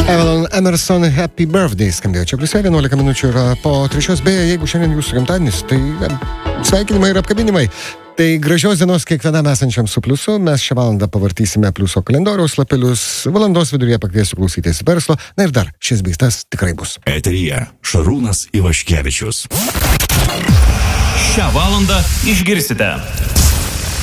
Evelyn Emerson Happy Birthday skambėjo. Čia plius 11 minučių yra po 3. Beje, jeigu šiandien jūsų gimtadienis, tai sveikinimai ir apkabinimai. Tai gražios dienos kiekvienam esančiam su pliusu. Mes šią valandą pavartysime pliuso kalendoriaus lapelius. Valandos viduryje pakviesiu klausytis verslo. Na ir dar, šis beistas tikrai bus. Eteryje Šarūnas Ivaškevičius. Šią valandą išgirsite